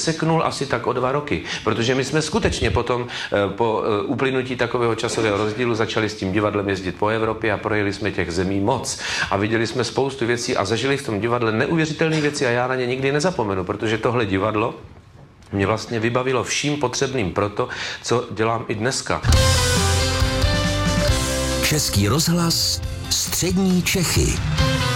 zaseknul asi tak o 2 roky, protože my jsme skutečně potom po uplynutí takového časového rozdílu začali s tím divadlem jezdit po Evropě a projeli jsme těch zemí moc a viděli jsme spoustu věcí a zažili v tom divadle neuvěřitelné věci a já na ně nikdy nezapomenu, protože tohle divadlo mě vlastně vybavilo vším potřebným pro to, co dělám i dneska. Český rozhlas, střední Čechy.